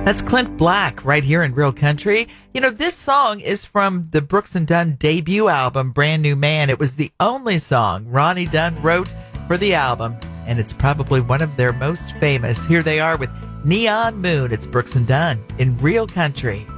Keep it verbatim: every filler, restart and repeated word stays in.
That's Clint Black right here in Real Country. You know, this song is from the Brooks and Dunn debut album, Brand New Man. It was the only song Ronnie Dunn wrote for the album, and it's probably one of their most famous. Here they are with Neon Moon. It's Brooks and Dunn in Real Country.